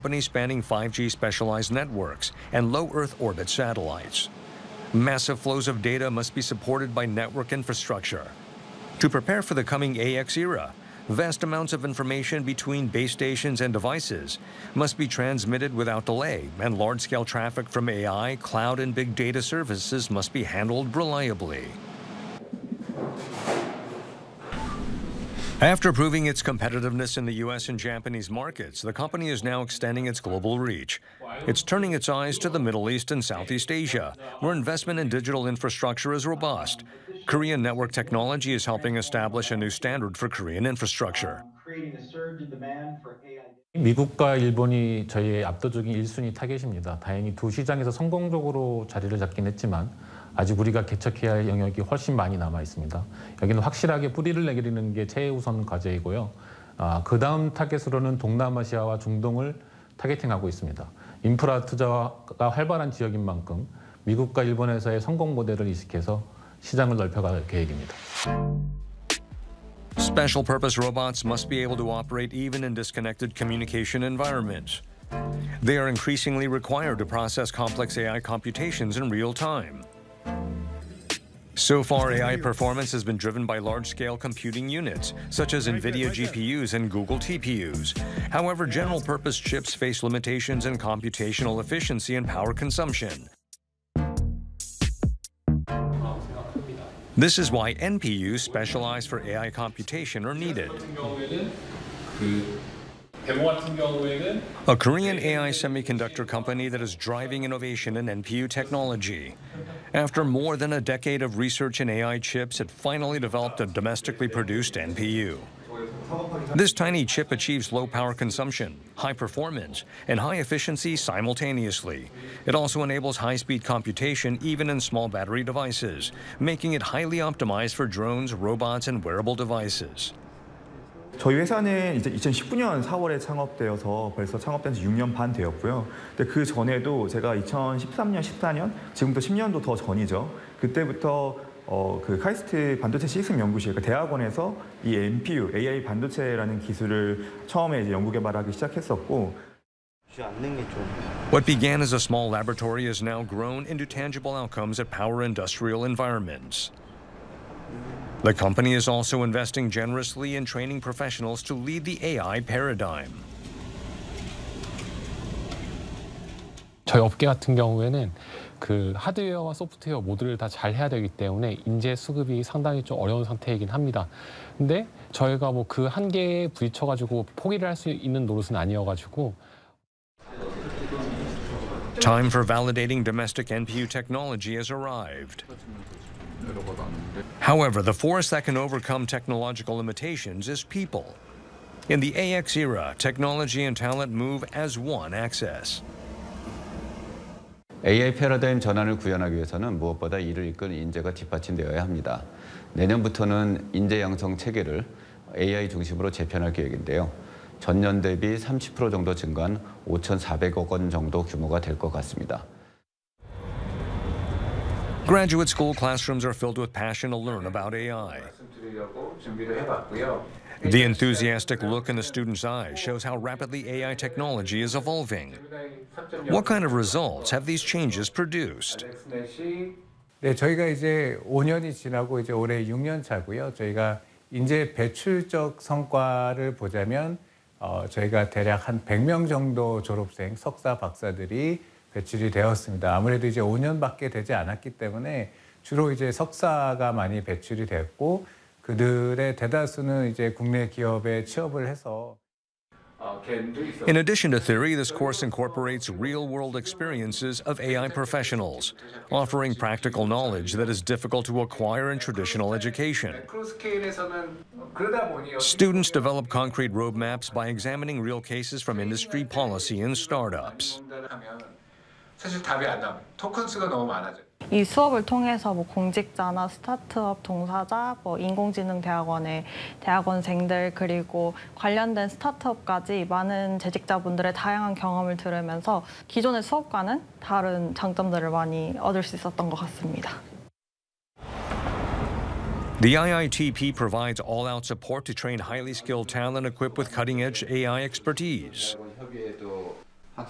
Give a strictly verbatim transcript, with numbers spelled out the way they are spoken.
company spanning five G specialized networks and low Earth orbit satellites. Massive flows of data must be supported by network infrastructure. To prepare for the coming A X era, vast amounts of information between base stations and devices must be transmitted without delay, and large-scale traffic from A I, cloud, and big data services must be handled reliably. After proving its competitiveness in the U S and Japanese markets, the company is now extending its global reach. It's turning its eyes to the Middle East and Southeast Asia, where investment in digital infrastructure is robust. Korean network technology is helping establish a new standard for Korean infrastructure. 미국과 일본이 저희의 압도적인 일 순위 타겟입니다. 다행히 두 시장에서 성공적으로 자리를 잡긴 했지만 아직 우리가 개척해야 할 영역이 훨씬 많이 남아 있습니다. 여기는 확실하게 뿌리를 내리는 게 최우선 과제이고요. 아, 그 다음 타겟으로는 동남아시아와 중동을 타겟팅하고 있습니다. 인프라 투자가 활발한 지역인 만큼 미국과 일본에서의 성공 모델을 이식해서 시장을 넓혀갈 계획입니다. Special purpose robots must be able to operate even in disconnected communication environments. They are increasingly required to process complex A I computations in real time. So far, A I performance has been driven by large-scale computing units, such as NVIDIA G P Us and Google T P Us. However, general-purpose chips face limitations in computational efficiency and power consumption. This is why N P Us specialized for A I computation are needed. A Korean A I semiconductor company that is driving innovation in N P U technology. After more than a decade of research in A I chips, it finally developed a domestically produced N P U. This tiny chip achieves low power consumption, high performance, and high efficiency simultaneously. It also enables high-speed computation even in small battery devices, making it highly optimized for drones, robots, and wearable devices. 저희 회사는 이제 이천십구 년 사월에 창업되어서 벌써 창업된 지 육 년 반 되었고요. 근데 그 전에도 제가 이천십삼 년, 십사 년, 지금부터 십 년도 더 전이죠. 그때부터 어, 그 카이스트 반도체 시스템 연구실, 그러니까 대학원에서 이 N P U, A I 반도체라는 기술을 처음에 이제 연구 개발하기 시작했었고. What began as a small laboratory has now grown into tangible outcomes at power industrial environments. The company is also investing generously in training professionals to lead the A I paradigm. 저희 업계 같은 경우에는 그 하드웨어와 소프트웨어 모두를 다 잘 해야 되기 때문에 인재 수급이 상당히 좀 어려운 상태이긴 합니다. 근데 저희가 뭐 그 한계에 부딪혀가지고 포기를 할 수 있는 노릇은 아니어가지고. Time for validating domestic N P U technology has arrived. However, the force that can overcome technological limitations is people. In the A X era, technology and talent move as one axis. A I 패러다임 전환을 구현하기 위해서는 무엇보다 이를 이끈 인재가 뒷받침되어야 합니다. 내년부터는 인재 양성 체계를 A I 중심으로 재편할 계획인데요. 전년 대비 삼십 퍼센트 정도 증가한 오천사백억 원 정도 규모가 될 것 같습니다. Graduate school classrooms are filled with passion to learn about A I. The enthusiastic look in the students' eyes shows how rapidly A I technology is evolving. What kind of results have these changes produced? 네, 저희가 이제 오 년이 지나고 이제 올해 육 년 차고요. 저희가 인재 배출적 성과를 보자면 어, 저희가 대략 한 백 명 정도 졸업생, 석사, 박사들이 배출이 되었습니다. 아무래도 이제 오 년밖에 되지 않았기 때문에 주로 이제 석사가 많이 배출이 됐고 그들의 대다수는 이제 국내 기업에 취업을 해서. In addition to theory, this course incorporates real-world experiences of A I professionals, offering practical knowledge that is difficult to acquire in traditional education. Students develop concrete roadmaps by examining real cases from industry policy and startups. 이 수업을 통해서 뭐 공직자나 스타트업 종사자, 뭐 인공지능 대학원의 대학원생들 그리고 관련된 스타트업까지 많은 재직자분들의 다양한 경험을 들으면서 기존의 수업과는 다른 장점들을 많이 얻을 수 있었던 것 같습니다. The I I T P provides all-out support to train highly skilled talent equipped with cutting-edge A I expertise.